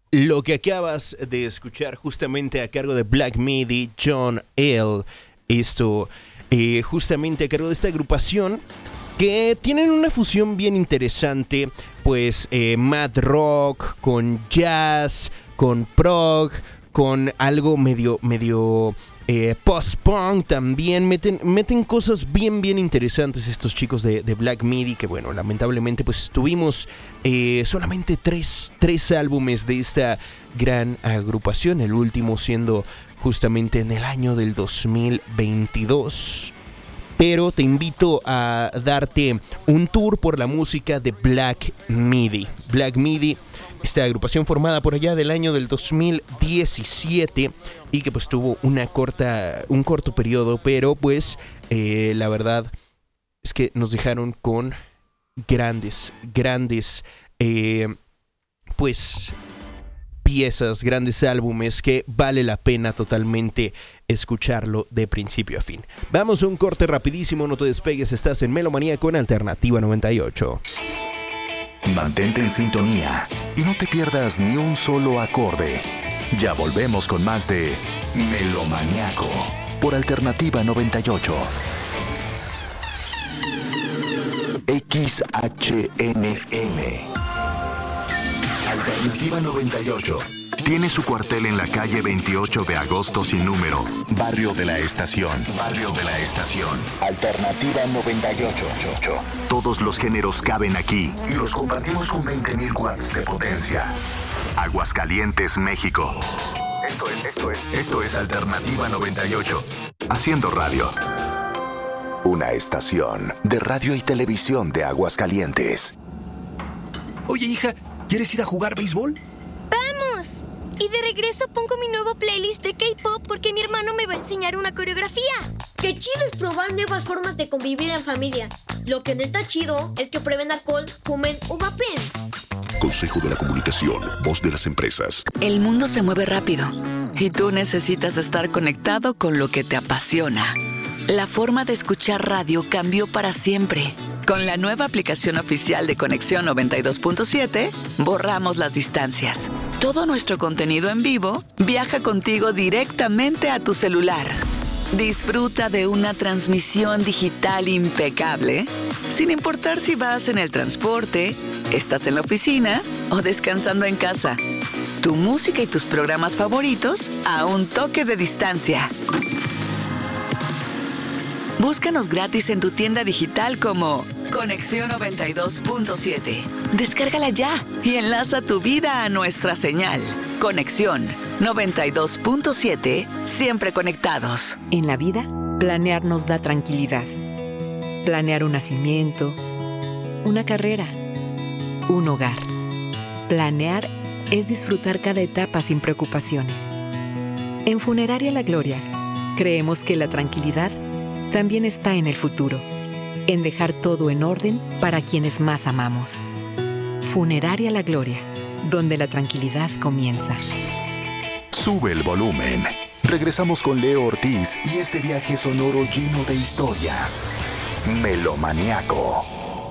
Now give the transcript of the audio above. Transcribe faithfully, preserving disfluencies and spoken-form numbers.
Lo que acabas de escuchar justamente a cargo de Black Midi, John L. Esto eh, justamente a cargo de esta agrupación que tienen una fusión bien interesante, pues eh, mad rock con jazz, con prog, con algo medio medio eh, post-punk también. Meten, meten cosas bien bien interesantes estos chicos de, de Black Midi, que bueno, lamentablemente pues tuvimos eh, solamente tres, tres álbumes de esta gran agrupación, el último siendo justamente en el año del dos mil veintidós. Pero te invito a darte un tour por la música de Black Midi. Black Midi, esta agrupación formada por allá del año del dos mil diecisiete y que pues tuvo una corta, un corto periodo, pero pues eh, la verdad es que nos dejaron con grandes, grandes, eh, pues piezas, grandes álbumes que vale la pena totalmente escucharlo de principio a fin. Vamos a un corte rapidísimo, no te despegues, estás en Melomanía con Alternativa noventa y ocho. Mantente en sintonía y no te pierdas ni un solo acorde. Ya volvemos con más de Melomaniaco por Alternativa noventa y ocho. X H N M Alternativa noventa y ocho. Tiene su cuartel en la calle veintiocho de agosto sin número, Barrio de la Estación. Barrio de la Estación. Alternativa noventa y ocho. Todos los géneros caben aquí y los compartimos con veinte mil watts de potencia. Aguascalientes, México. Esto es, esto es, esto es Alternativa noventa y ocho. Haciendo radio. Una estación de radio y televisión de Aguascalientes. Oye, hija, ¿quieres ir a jugar béisbol? ¡Vamos! Y de regreso pongo mi nuevo playlist de K-pop porque mi hermano me va a enseñar una coreografía. Qué chido es probar nuevas formas de convivir en familia. Lo que no está chido es que prueben alcohol, fumen o vapen. Consejo de la Comunicación, voz de las empresas. El mundo se mueve rápido y tú necesitas estar conectado con lo que te apasiona. La forma de escuchar radio cambió para siempre. Con la nueva aplicación oficial de Conexión noventa y dos punto siete, borramos las distancias. Todo nuestro contenido en vivo viaja contigo directamente a tu celular. Disfruta de una transmisión digital impecable, sin importar si vas en el transporte, estás en la oficina o descansando en casa. Tu música y tus programas favoritos a un toque de distancia. Búscanos gratis en tu tienda digital como Conexión noventa y dos punto siete. Descárgala ya y enlaza tu vida a nuestra señal. Conexión noventa y dos punto siete, siempre conectados. En la vida, planear nos da tranquilidad. Planear un nacimiento, una carrera, un hogar. Planear es disfrutar cada etapa sin preocupaciones. En Funeraria La Gloria, creemos que la tranquilidad también está en el futuro, en dejar todo en orden para quienes más amamos. Funeraria La Gloria, donde la tranquilidad comienza. Sube el volumen. Regresamos con Leo Ortiz y este viaje sonoro lleno de historias. Melomaniaco.